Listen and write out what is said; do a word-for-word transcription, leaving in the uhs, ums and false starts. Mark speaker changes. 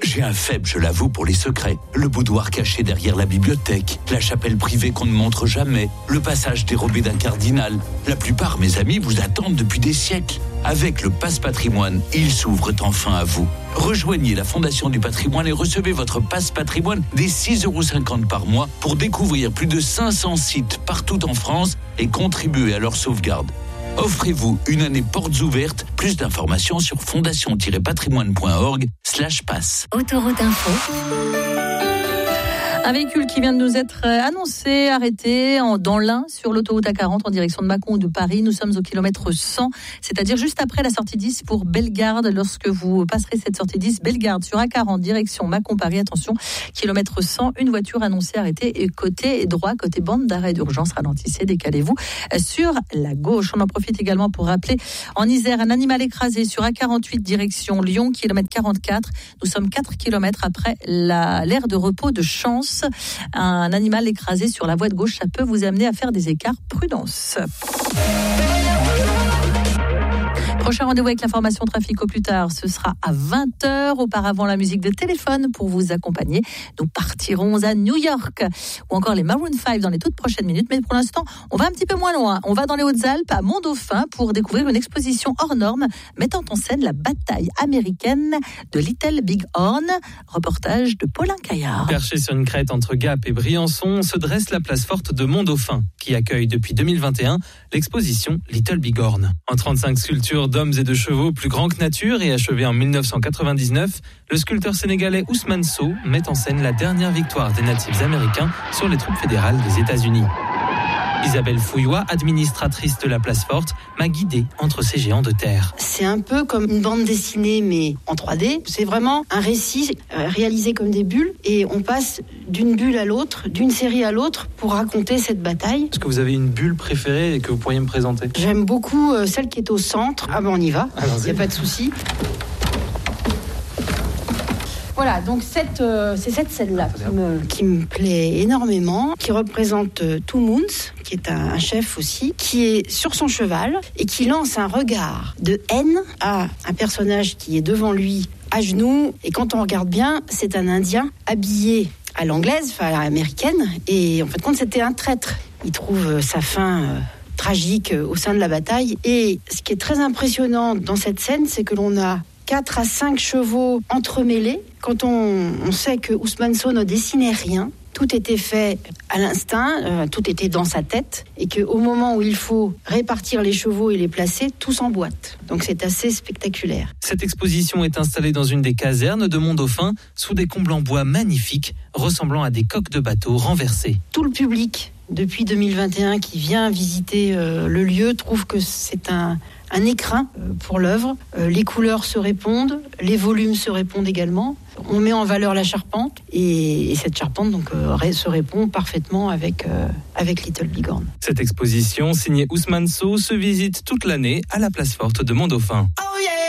Speaker 1: J'ai un faible, je l'avoue, pour les secrets. Le boudoir caché derrière la bibliothèque, la chapelle privée qu'on ne montre jamais, le passage dérobé d'un cardinal. La plupart, mes amis, vous attendent depuis des siècles. Avec le Passe Patrimoine, ils s'ouvrent enfin à vous. Rejoignez la Fondation du Patrimoine et recevez votre Passe Patrimoine dès six euros cinquante par mois pour découvrir plus de cinq cents sites partout en France et contribuer à leur sauvegarde. Offrez-vous une année portes ouvertes. Plus d'informations sur fondation-patrimoine.org slash passe.
Speaker 2: Autoroute Info. Un véhicule qui vient de nous être annoncé, arrêté en, dans l'Ain sur l'autoroute A quarante en direction de Mâcon ou de Paris. Nous sommes au kilomètre cent, c'est-à-dire juste après la sortie dix pour Bellegarde. Lorsque vous passerez cette sortie dix, Bellegarde sur A quarante, direction Mâcon-Paris. Attention, kilomètre cent, une voiture annoncée arrêtée et côté droit, côté bande d'arrêt d'urgence. Ralentissez, décalez-vous sur la gauche. On en profite également pour rappeler en Isère, un animal écrasé sur A quarante-huit, direction Lyon, kilomètre quarante-quatre. Nous sommes quatre kilomètres après la, l'aire de repos de Chance. Un animal écrasé sur la voie de gauche, ça peut vous amener à faire des écarts. Prudence. Prochain rendez-vous avec l'information trafic au plus tard, ce sera à vingt heures. Auparavant, la musique de téléphone pour vous accompagner. Nous partirons à New York ou encore les Maroon five dans les toutes prochaines minutes. Mais pour l'instant, on va un petit peu moins loin. On va dans les Hautes-Alpes, à Mont-Dauphin, pour découvrir une exposition hors norme mettant en scène la bataille américaine de Little Big Horn. Reportage de Paulin Caillard.
Speaker 3: Perché sur une crête entre Gap et Briançon, se dresse la place forte de Mont-Dauphin, qui accueille depuis deux mille vingt et un l'exposition Little Big Horn. En trente-cinq sculptures d'hommes et de chevaux plus grands que nature et achevé en dix-neuf cent quatre-vingt-dix-neuf, le sculpteur sénégalais Ousmane Sow met en scène la dernière victoire des natifs américains sur les troupes fédérales des États-Unis. Isabelle Fouillois, administratrice de la place forte, m'a guidée entre ces géants de terre.
Speaker 4: C'est un peu comme une bande dessinée, mais en trois D. C'est vraiment un récit réalisé comme des bulles, et on passe d'une bulle à l'autre, d'une série à l'autre, pour raconter cette bataille.
Speaker 3: Est-ce que vous avez une bulle préférée et que vous pourriez me présenter ?
Speaker 4: J'aime beaucoup celle qui est au centre. Ah ben on y va, il n'y a pas de souci. Voilà, donc cette, euh, c'est cette scène-là qui me, qui me plaît énormément, qui représente euh, Toumoons, qui est un, un chef aussi, qui est sur son cheval et qui lance un regard de haine à un personnage qui est devant lui, à genoux. Et quand on regarde bien, c'est un Indien habillé à l'anglaise, enfin à l'américaine, et en fait, compte, c'était un traître. Il trouve euh, sa fin... Euh, tragique euh, au sein de la bataille. Et ce qui est très impressionnant dans cette scène, c'est que l'on a quatre à cinq chevaux entremêlés. Quand on, on sait que Ousmane Sow ne dessinait rien, tout était fait à l'instinct, euh, tout était dans sa tête, et qu'au moment où il faut répartir les chevaux et les placer, tout s'emboîte. Donc c'est assez spectaculaire.
Speaker 3: Cette exposition est installée dans une des casernes de Mont-Dauphin, sous des combles en bois magnifiques, ressemblant à des coques de bateaux renversées.
Speaker 4: Tout le public, depuis deux mille vingt et un, qui vient visiter euh, le lieu, trouve que c'est un... un écrin pour l'œuvre. Les couleurs se répondent, les volumes se répondent également. On met en valeur la charpente et, et cette charpente donc, euh, se répond parfaitement avec, euh, avec Little Big Horn.
Speaker 3: Cette exposition, signée Ousmane Sow, se visite toute l'année à la place forte de Mont-Dauphin.